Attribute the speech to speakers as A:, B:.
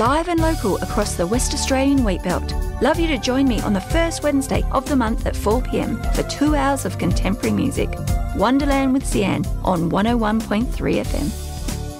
A: live and local across the West Australian wheat belt. Love you to join me on the first Wednesday of the month at 4 p.m. for 2 hours of contemporary music. Wonderland with Sian on 101.3 FM.